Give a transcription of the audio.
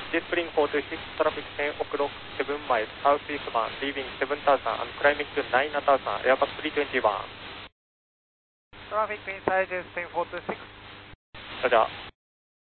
JetBlue 426, traffic 10 o'clock, 7 miles, southeast bound, leaving 7000 and climbing to 9000, Airbus 321. Traffic inside JetBlue 426. それでは。